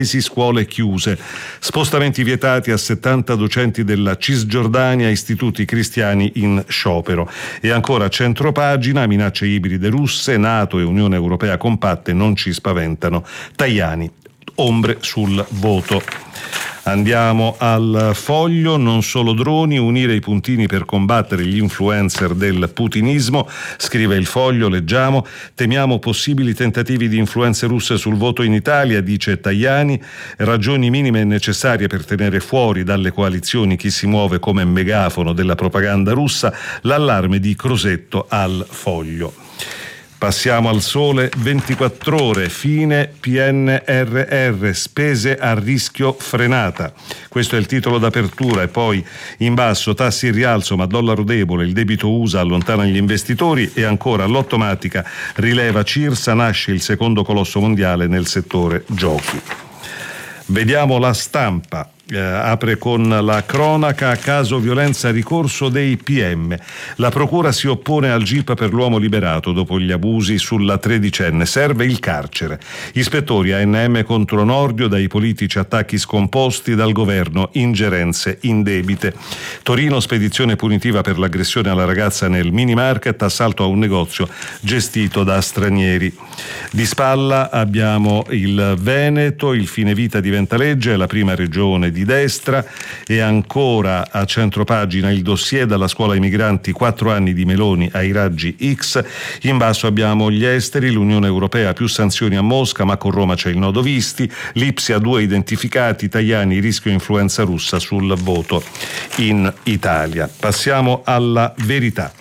scuole chiuse, spostamenti vietati a 70 docenti della Cisgiordania, istituti cristiani in sciopero. E ancora centropagina, minacce ibride russe, NATO e Unione Europea compatte non ci spaventano. Tajani, ombre sul voto. Andiamo al Foglio, non solo droni, unire i puntini per combattere gli influencer del putinismo, scrive il Foglio, leggiamo, temiamo possibili tentativi di influenze russe sul voto in Italia, dice Tajani, ragioni minime e necessarie per tenere fuori dalle coalizioni chi si muove come megafono della propaganda russa, l'allarme di Crosetto al Foglio. Passiamo al Sole 24 Ore, fine PNRR, spese a rischio frenata. Questo è il titolo d'apertura e poi in basso tassi in rialzo ma dollaro debole, il debito USA allontana gli investitori e ancora l'automatica rileva Cirsa, nasce il secondo colosso mondiale nel settore giochi. Vediamo La Stampa. Apre con la cronaca, caso violenza ricorso dei PM. La procura si oppone al GIP per l'uomo liberato dopo gli abusi sulla tredicenne. Serve il carcere. Ispettori ANM contro Nordio, dai politici attacchi scomposti, dal governo ingerenze indebite. Torino, spedizione punitiva per l'aggressione alla ragazza nel mini market, assalto a un negozio gestito da stranieri. Di spalla abbiamo il Veneto, il fine vita diventa legge, è la prima regione di destra e ancora a centropagina il dossier dalla scuola ai migranti, 4 anni di Meloni ai raggi X. In basso abbiamo gli esteri, l'Unione Europea più sanzioni a Mosca ma con Roma c'è il nodo visti, l'Ipsia 2 identificati, Tajani rischio influenza russa sul voto in Italia. Passiamo alla Verità.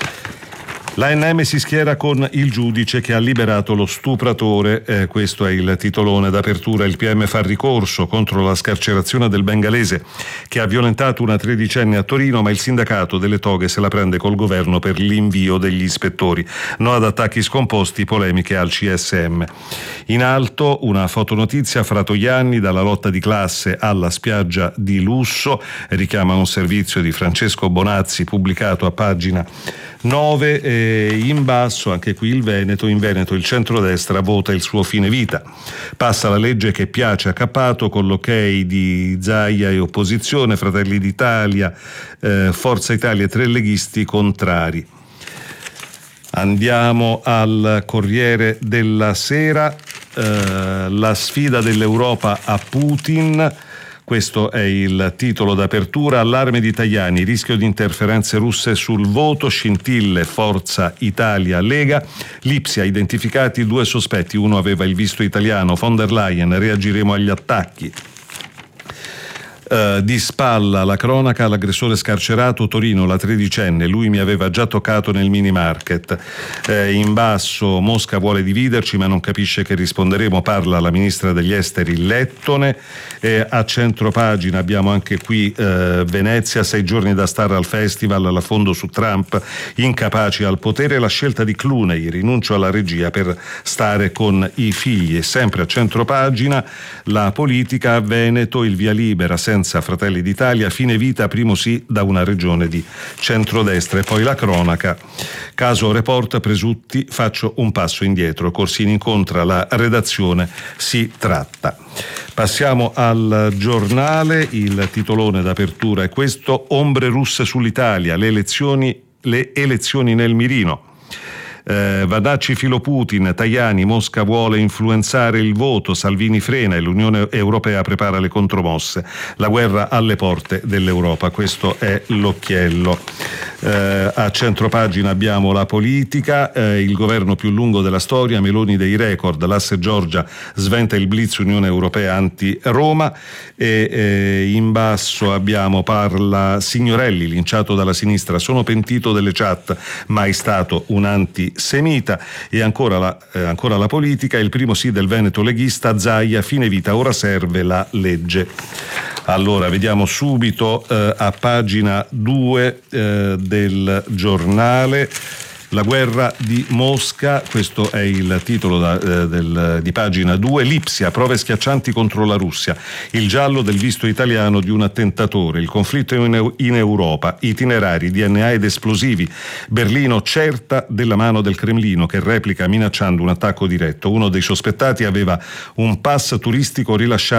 L'ANM si schiera con il giudice che ha liberato lo stupratore, questo è il titolone d'apertura. Il PM fa ricorso contro la scarcerazione del bengalese che ha violentato una tredicenne a Torino, ma il sindacato delle toghe se la prende col governo per l'invio degli ispettori. No ad attacchi scomposti, polemiche al CSM. In alto una fotonotizia, Fratoianni, dalla lotta di classe alla spiaggia di lusso, richiama un servizio di Francesco Bonazzi pubblicato a pagina 9. In basso anche qui il Veneto. In Veneto il centrodestra vota il suo fine vita, passa la legge che piace a Capato con l'ok di Zaia e opposizione, Fratelli d'Italia, Forza Italia e 3 leghisti contrari. Andiamo al Corriere della Sera, la sfida dell'Europa a Putin. Questo è il titolo d'apertura. Allarme di Tajani, rischio di interferenze russe sul voto, scintille Forza Italia Lega. L'Ipsia, identificati 2 sospetti, uno aveva il visto italiano. Von der Leyen, reagiremo agli attacchi. Di spalla la cronaca, l'aggressore scarcerato, Torino, la tredicenne, lui mi aveva già toccato nel mini market. In basso Mosca vuole dividerci ma non capisce che risponderemo, parla la ministra degli esteri Lettone. A centropagina abbiamo anche qui Venezia, 6 giorni da star al festival, l'affondo su Trump, incapaci al potere, la scelta di Clooney, rinuncio alla regia per stare con i figli. E sempre a centropagina la politica a Veneto, il via libera senza Fratelli d'Italia, fine vita primo sì da una regione di centrodestra. E poi la cronaca, caso Report Presutti, faccio un passo indietro, Corsini incontra la redazione, si tratta. Passiamo al Giornale, il titolone d'apertura è questo, ombre russe sull'Italia, le elezioni nel mirino. Vadacci filo Putin, Tajani, Mosca vuole influenzare il voto, Salvini frena e l'Unione Europea prepara le contromosse, la guerra alle porte dell'Europa, questo è l'occhiello. A centropagina abbiamo la politica, il governo più lungo della storia, Meloni dei record, l'asse Giorgia sventa il blitz Unione Europea anti-Roma e in basso abbiamo parla Signorelli, linciato dalla sinistra, sono pentito delle chat, mai stato un antisemita. E ancora la politica, il primo sì del Veneto leghista, Zaia, fine vita, ora serve la legge. Allora vediamo subito a pagina 2 del Giornale La guerra di Mosca, questo è il titolo di pagina 2. Lipsia, prove schiaccianti contro la Russia. Il giallo del visto italiano di un attentatore. Il conflitto in Europa. Itinerari, DNA ed esplosivi. Berlino certa della mano del Cremlino che replica minacciando un attacco diretto. Uno dei sospettati aveva un pass turistico rilasciato